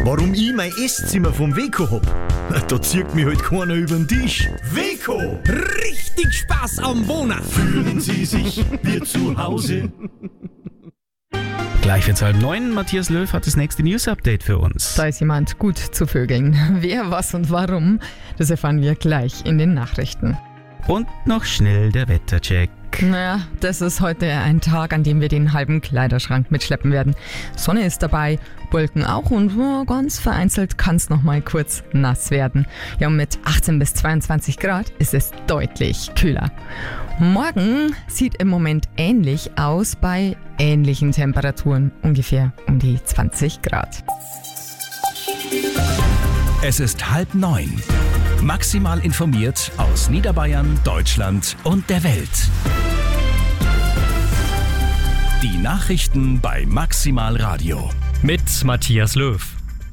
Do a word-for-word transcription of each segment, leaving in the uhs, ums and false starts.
Warum ich mein Esszimmer vom Weco hab? Da zieht mich halt keiner über den Tisch. Weco! Richtig Spaß am Wohnen. Fühlen Sie sich wie zu Hause? Gleich wird's halb neun. Matthias Löw hat das nächste News-Update für uns. Da ist jemand gut zu vögeln. Wer, was und warum, das erfahren wir gleich in den Nachrichten. Und noch schnell der Wettercheck. Naja, das ist heute ein Tag, an dem wir den halben Kleiderschrank mitschleppen werden. Sonne ist dabei, Wolken auch und oh, ganz vereinzelt kann es noch mal kurz nass werden. Ja, und mit achtzehn bis zweiundzwanzig Grad ist es deutlich kühler. Morgen sieht im Moment ähnlich aus bei ähnlichen Temperaturen, ungefähr um die zwanzig Grad. Es ist halb neun. Maximal informiert aus Niederbayern, Deutschland und der Welt. Die Nachrichten bei Maximal Radio. Mit Matthias Löw.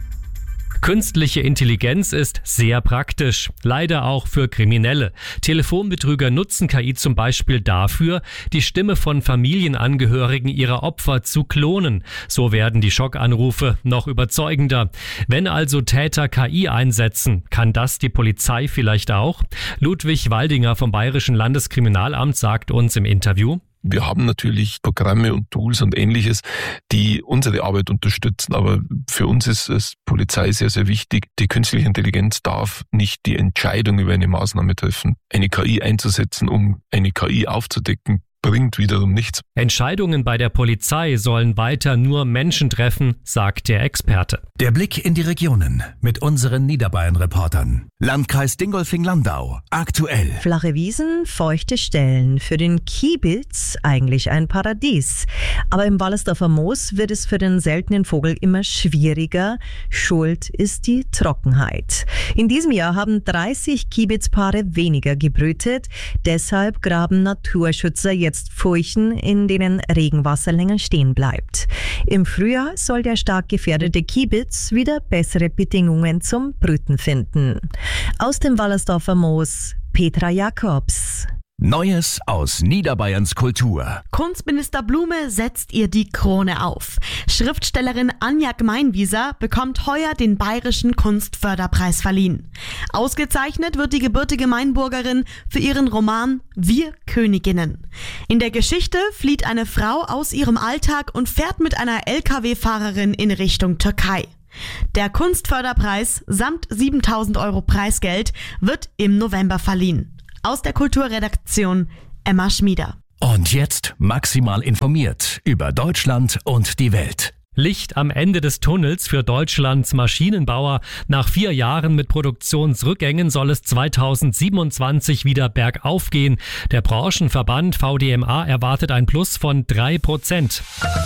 Künstliche Intelligenz ist sehr praktisch, leider auch für Kriminelle. Telefonbetrüger nutzen K I zum Beispiel dafür, die Stimme von Familienangehörigen ihrer Opfer zu klonen. So werden die Schockanrufe noch überzeugender. Wenn also Täter K I einsetzen, kann das die Polizei vielleicht auch? Ludwig Waldinger vom Bayerischen Landeskriminalamt sagt uns im Interview: Wir haben natürlich Programme und Tools und Ähnliches, die unsere Arbeit unterstützen, aber für uns ist es Polizei sehr, sehr wichtig. Die künstliche Intelligenz darf nicht die Entscheidung über eine Maßnahme treffen. Eine K I einzusetzen, um eine K I aufzudecken, bringt wiederum nichts. Entscheidungen bei der Polizei sollen weiter nur Menschen treffen, sagt der Experte. Der Blick in die Regionen mit unseren Niederbayern-Reportern. Landkreis Dingolfing-Landau, aktuell. Flache Wiesen, feuchte Stellen. Für den Kiebitz eigentlich ein Paradies. Aber im Wallersdorfer Moos wird es für den seltenen Vogel immer schwieriger. Schuld ist die Trockenheit. In diesem Jahr haben dreißig Kiebitzpaare weniger gebrütet. Deshalb graben Naturschützer jetzt Furchen, in denen Regenwasser länger stehen bleibt. Im Frühjahr soll der stark gefährdete Kiebitz wieder bessere Bedingungen zum Brüten finden. Aus dem Wallersdorfer Moos, Petra Jakobs. Neues aus Niederbayerns Kultur. Kunstminister Blume setzt ihr die Krone auf. Schriftstellerin Anja Gmeinwieser bekommt heuer den Bayerischen Kunstförderpreis verliehen. Ausgezeichnet wird die gebürtige Mainburgerin für ihren Roman Wir Königinnen. In der Geschichte flieht eine Frau aus ihrem Alltag und fährt mit einer L K W-Fahrerin in Richtung Türkei. Der Kunstförderpreis samt siebentausend Euro Preisgeld wird im November verliehen. Aus der Kulturredaktion Emma Schmieder. Und jetzt maximal informiert über Deutschland und die Welt. Licht am Ende des Tunnels für Deutschlands Maschinenbauer. Nach vier Jahren mit Produktionsrückgängen soll es zweitausendsiebenundzwanzig wieder bergauf gehen. Der Branchenverband V D M A erwartet ein Plus von drei Prozent.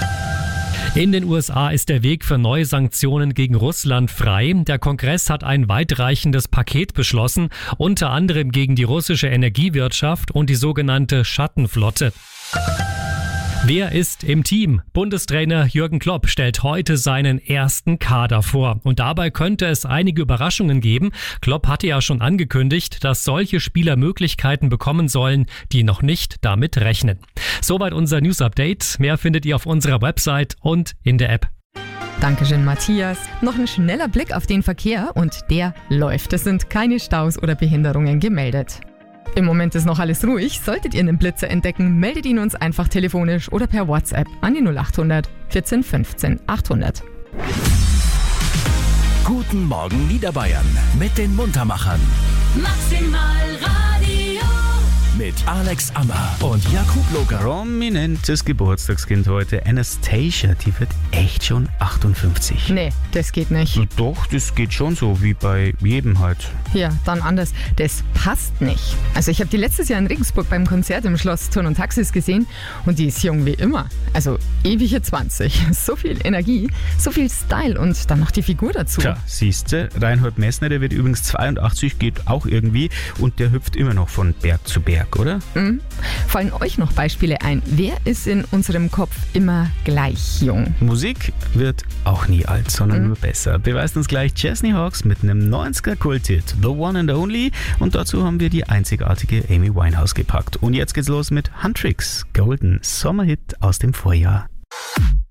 In den U S A ist der Weg für neue Sanktionen gegen Russland frei. Der Kongress hat ein weitreichendes Paket beschlossen, unter anderem gegen die russische Energiewirtschaft und die sogenannte Schattenflotte. Wer ist im Team? Bundestrainer Jürgen Klopp stellt heute seinen ersten Kader vor. Und dabei könnte es einige Überraschungen geben. Klopp hatte ja schon angekündigt, dass solche Spieler Möglichkeiten bekommen sollen, die noch nicht damit rechnen. Soweit unser News-Update. Mehr findet ihr auf unserer Website und in der App. Dankeschön, Matthias. Noch ein schneller Blick auf den Verkehr und der läuft. Es sind keine Staus oder Behinderungen gemeldet. Im Moment ist noch alles ruhig. Solltet ihr einen Blitzer entdecken, meldet ihn uns einfach telefonisch oder per WhatsApp an die null achthundert vierzehn fünfzehn achthundert. Guten Morgen Niederbayern mit den Muntermachern. Maximal Radio. Mit Alex Ammer und Jakub Loger. Prominentes Geburtstagskind heute, Anastasia, die wird echt schon achtundfünfzig. Nee, das geht nicht. Na doch, das geht schon so, wie bei jedem halt. Ja, dann anders. Das passt nicht. Also ich habe die letztes Jahr in Regensburg beim Konzert im Schloss Turn und Taxis gesehen und die ist jung wie immer. Also ewige zwanzig. So viel Energie, so viel Style und dann noch die Figur dazu. Tja, siehste, Reinhold Messner, der wird übrigens zweiundachtzig, geht auch irgendwie und der hüpft immer noch von Berg zu Berg. Oder? Mhm. Fallen euch noch Beispiele ein? Wer ist in unserem Kopf immer gleich jung? Musik wird auch nie alt, sondern mhm. nur besser. Beweist uns gleich Chesney Hawkes mit einem neunziger-Kult-Hit, The One and Only. Und dazu haben wir die einzigartige Amy Winehouse gepackt. Und jetzt geht's los mit Huntrix, Golden Sommerhit aus dem Vorjahr.